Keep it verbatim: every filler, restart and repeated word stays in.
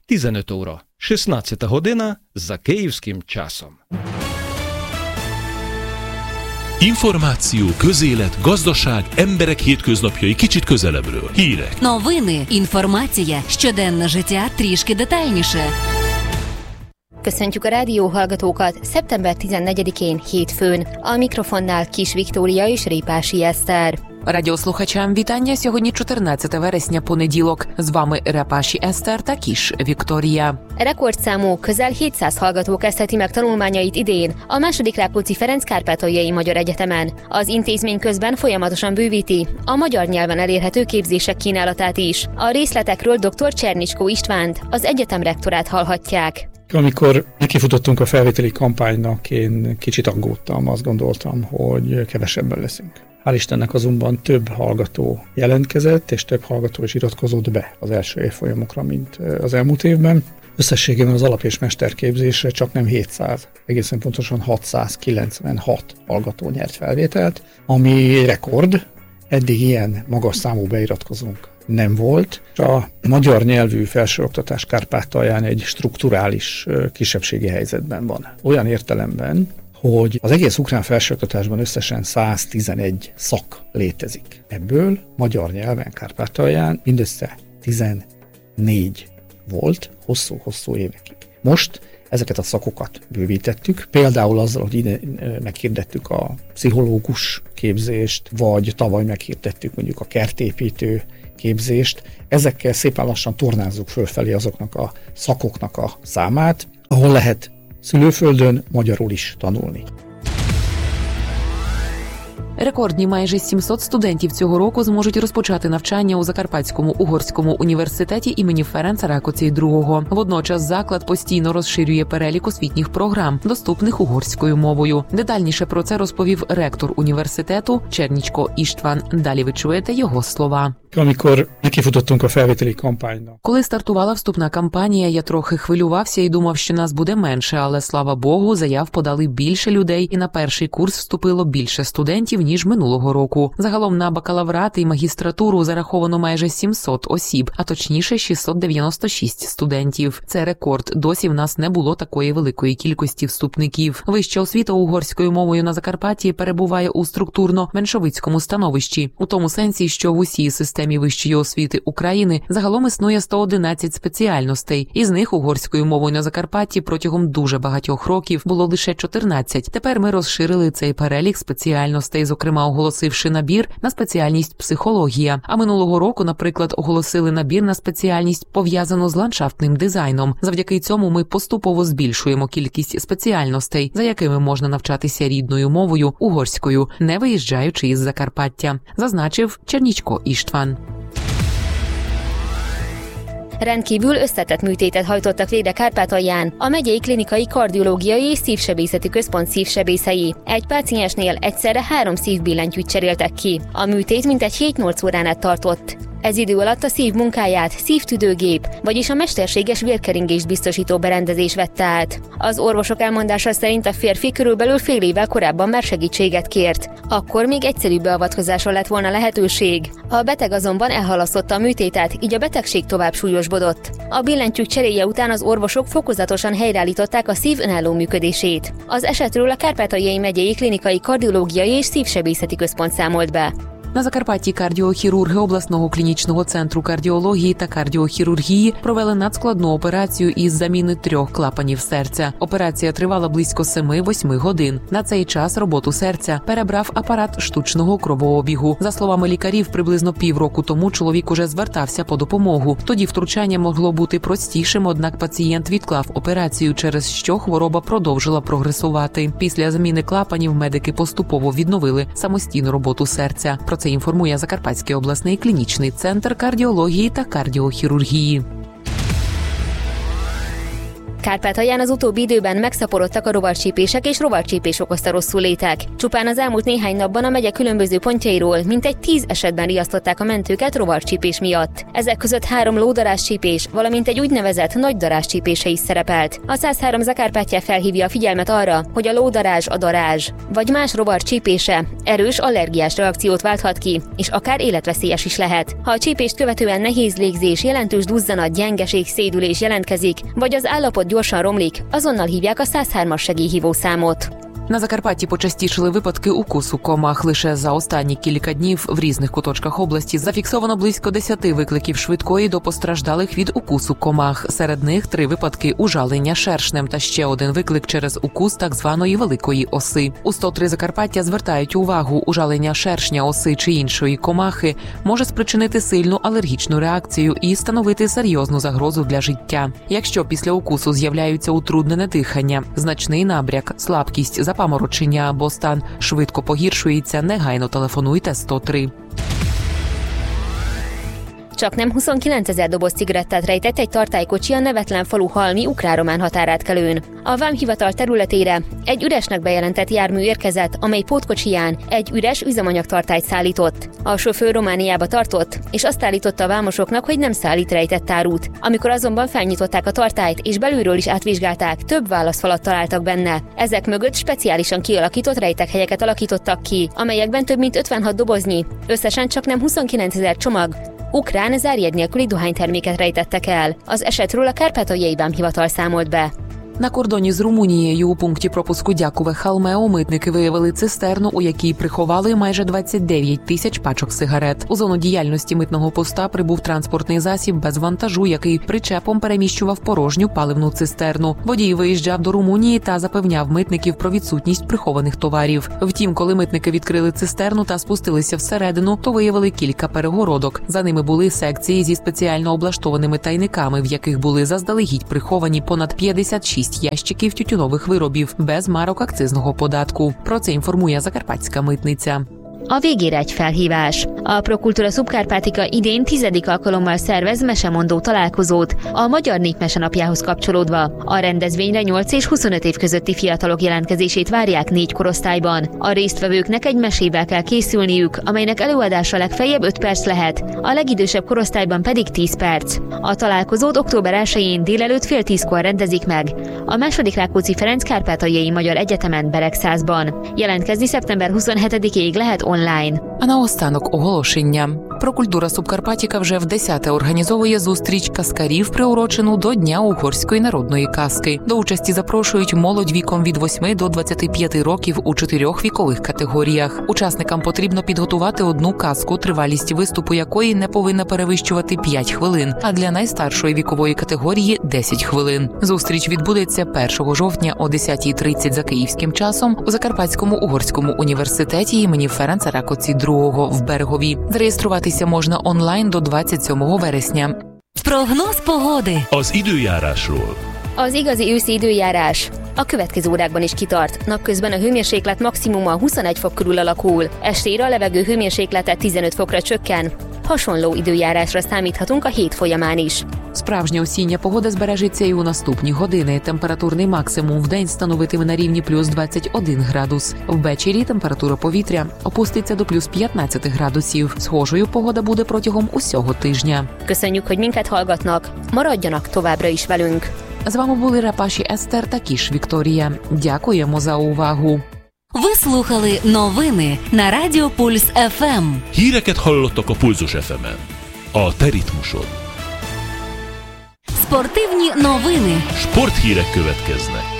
tizenöт óra, шістнадцята година за київським часом. Információ, közélet, gazdaság, emberek hétköznapjai kicsit közelebbről. Hírek. Новини, інформація, щоденне життя трішки детальніше. Köszöntjük a rádióhallgatókat szeptember tizennegyedikén hétfőn. A mikrofonnál Kis Viktória és Répási Eszter. Радіослухачам вітання. Сьогодні чотирнадцяте вересня, понеділок. З вами Репаші Eszter та Kis Viktória. Rekordszámú, közel hétszáz hallgató kezdheti meg tanulmányait idén a második Rákóczi Ferenc Kárpátaljai Magyar Egyetemen. Az intézmény közben folyamatosan bővíti a magyar nyelven elérhető képzések kínálatát is. A részletekről dr. Csernicskó Istvánt, az egyetem rektorát hallhatják. Amikor nekifutottunk a felvételi kampánynak, én kicsit aggódtam, azt gondoltam, hogy kevesebben leszünk. Hál' Istennek azonban több hallgató jelentkezett, és több hallgató is iratkozott be az első évfolyamokra, mint az elmúlt évben. Összességében az alap- és mesterképzésre csak nem hétszáz, egészen pontosan hatszázkilencvenhat hallgató nyert felvételt, ami rekord. Eddig ilyen magas számú beiratkozónk nem volt. A magyar nyelvű felsőoktatás Kárpátalján egy strukturális kisebbségi helyzetben van. Olyan értelemben, hogy az egész ukrán felsőoktatásban összesen száztizenegy szak létezik. Ebből magyar nyelven Kárpátalján mindössze tizennégy volt hosszú-hosszú évekig. Most ezeket a szakokat bővítettük, például azzal, hogy ide meghirdettük a pszichológus képzést, vagy tavaly meghirdettük mondjuk a kertépítő képzést. Ezekkel szépen lassan tornázzuk fölfelé azoknak a szakoknak a számát, ahol lehet szülőföldön magyarul is tanulni. Рекордні майже сімсот студентів цього року зможуть розпочати навчання у Закарпатському угорському університеті імені Ференца Ракоці другого. Водночас заклад постійно розширює перелік освітніх програм, доступних угорською мовою. Детальніше про це розповів ректор університету Csernicskó István. Далі ви чуєте його слова. Amikor nekifutottunk a felvételi kampánynak. Коли стартувала вступна кампанія, я трохи хвилювався і думав, що нас буде менше, але, слава Богу, заяв подали більше людей, і на перший курс вступило більше студентів, ніж минулого року. Загалом на бакалаврат і магістратуру зараховано майже сімсот осіб, а точніше шістсот дев'яносто шість студентів. Це рекорд. Досі в нас не було такої великої кількості вступників. Вища освіта угорською мовою на Закарпатті перебуває у структурно-меншовицькому становищі, у тому сенсі, що в усій системі вищої освіти України загалом існує сто одинадцять спеціальностей. Із них угорською мовою на Закарпатті протягом дуже багатьох років було лише чотирнадцять. Тепер ми розширили цей перелік спеціальностей, зокрема оголосивши набір на спеціальність психологія. А минулого року, наприклад, оголосили набір на спеціальність, пов'язану з ландшафтним дизайном. Завдяки цьому ми поступово збільшуємо кількість спеціальностей, за якими можна навчатися рідною мовою угорською, не виїжджаючи із Закарпаття, зазначив Csernicskó István. Rendkívül összetett műtétet hajtottak végre Kárpátalján a megyei klinikai kardiológiai és szívsebészeti központ szívsebészei. Egy páciensnél egyszerre három szívbillentyűt cseréltek ki. A műtét mintegy hét-nyolc órán át tartott. Ez idő alatt a szív munkáját szívtüdőgép, vagyis a mesterséges vérkeringést biztosító berendezés vette át. Az orvosok elmondása szerint a férfi körülbelül fél évvel korábban már segítséget kért. Akkor még egyszerűbb beavatkozásra lett volna lehetőség. A beteg azonban elhalasztotta a műtétet, így a betegség tovább súlyosbodott. A billentyűk cseréje után az orvosok fokozatosan helyreállították a szív önálló működését. Az esetről a Kárpátaljai megyei klinikai kardiológiai és szívsebészeti központ számolt be. На Закарпатті кардіохірурги обласного клінічного центру кардіології та кардіохірургії провели надскладну операцію із заміни трьох клапанів серця. Операція тривала близько семи-восьми годин. На цей час роботу серця перебрав апарат штучного кровообігу. За словами лікарів, приблизно півроку тому чоловік уже звертався по допомогу. Тоді втручання могло бути простішим, однак пацієнт відклав операцію, через що хвороба продовжила прогресувати. Після заміни клапанів медики поступово відновили самостійну роботу серця. Про це інформує Закарпатський обласний клінічний центр кардіології та кардіохірургії. Kárpátalján az utóbbi időben megszaporodtak a rovarcsípések és rovarcsípés okozta rosszulétek. Csupán az elmúlt néhány napban a megye különböző pontjairól mintegy tíz esetben riasztották a mentőket rovarcsípés miatt. Ezek között három lódaráscsípés, valamint egy úgynevezett nagydaráscsípése is szerepelt. A száz három Zakarpatja felhívja a figyelmet arra, hogy a lódarázs a darázs, vagy más rovarcsípése erős allergiás reakciót válthat ki, és akár életveszélyes is lehet. Ha a csípést követően nehéz légzés, jelentős duzzanat, gyengeség, szédülés jelentkezik, vagy az állapot gyorsan romlik, azonnal hívják a száz hármas segélyhívó számot. На Закарпатті почастішили випадки укусу комах. Лише за останні кілька днів в різних куточках області зафіксовано близько десяти викликів швидкої до постраждалих від укусу комах. Серед них три випадки ужалення шершнем та ще один виклик через укус так званої великої оси. У сто три Закарпаття звертають увагу, ужалення шершня, оси чи іншої комахи може спричинити сильну алергічну реакцію і становити серйозну загрозу для життя. Якщо після укусу з'являються утруднене дихання, значний набряк, слабкість, запаморочення або стан швидко погіршується, негайно телефонуйте сто три. Csaknem huszonkilencezer doboz cigarettát rejtett egy tartálykocsi a nevetlen falu halmi ukrán-román határátkelőn. A vámhivatal területére egy üresnek bejelentett jármű érkezett, amely pótkocsiján egy üres üzemanyagtartályt szállított. A sofőr Romániába tartott, és azt állította a vámosoknak, hogy nem szállít rejtett árut. Amikor azonban felnyitották a tartályt, és belülről is átvizsgálták, több válaszfalat találtak benne. Ezek mögött speciálisan kialakított rejtekhelyeket alakítottak ki, amelyekben több mint ötvenhat doboznyi, összesen csaknem huszonkilencezer csomag ukrán zárjegy nélküli dohányterméket rejtettek el. Az esetről a Kárpátaljai Vámhivatal számolt be. На кордоні з Румунією у пункті пропуску Дякове-Халмео митники виявили цистерну, у якій приховали майже двадцять дев'ять тисяч пачок сигарет. У зону діяльності митного поста прибув транспортний засіб без вантажу, який причепом переміщував порожню паливну цистерну. Водій виїжджав до Румунії та запевняв митників про відсутність прихованих товарів. Втім, коли митники відкрили цистерну та спустилися всередину, то виявили кілька перегородок. За ними були секції зі спеціально облаштованими тайниками, в яких були заздалегідь приховані понад п'ятдесят шість ящиків тютюнових виробів без марок акцизного податку. Про це інформує Закарпатська митниця. A végére egy felhívás. A Prokultúra Subkárpátika idén tizedik alkalommal szervez mesemondó találkozót a Magyar Népmese napjához kapcsolódva. A rendezvényre nyolc és huszonöt év közötti fiatalok jelentkezését várják négy korosztályban. A résztvevőknek egy mesével kell készülniük, amelynek előadása legfeljebb öt perc lehet, a legidősebb korosztályban pedig tíz perc. A találkozót október elsején délelőtt fél tízkor rendezik meg a második Rákóczi Ferenc Kárpátaljai Magyar Egyetemen Beregszázban. Jelentkezni szeptember huszonhetedikéig lehet онлайн. А наостанок оголошення. Прокультура Субкарпатіка вже вдесяте організовує зустріч казкарів, приурочену до Дня угорської народної казки. До участі запрошують молодь віком від восьми до двадцяти п'яти років у чотирьох вікових категоріях. Учасникам потрібно підготувати одну казку, тривалість виступу якої не повинна перевищувати п'ять хвилин, а для найстаршої вікової категорії – десять хвилин. Зустріч відбудеться першого жовтня о десятій тридцять за київським часом у Закарпатському угорському університеті імені Ференца Ракоці другого в Берегові. Зареєструватися можна онлайн до двадцять сьомого вересня. Прогноz pogody. Az időjárásról. Az igazi őszi időjárás a következő órákban is kitart. Napközben a hőmérséklet maximuma huszonegy fok körül alakul. Estére a levegő hőmérséklete tizenöt fokra csökken. Hasonló időjárásra számíthatunk a hét folyamán is. Справжня осіння погода збережеться і у наступні години. Температурний максимум в день становитиме на рівні плюс двадцять один градус. Ввечері температура повітря опуститься до плюс п'ятнадцять градусів. Схожою погода буде протягом усього тижня. Köszönjük, hogy minket hallgatnak. Maradjanak továbbra is velünk. З вами були Рапаші Естер та Кіш Вікторія. Дякуємо за увагу. Ви слухали новини на Радіо Пульс еф ем. Híreket hallottak a Pulzus еф емен. A te ritmusod. Спортивні новини. Sporthírek következnek.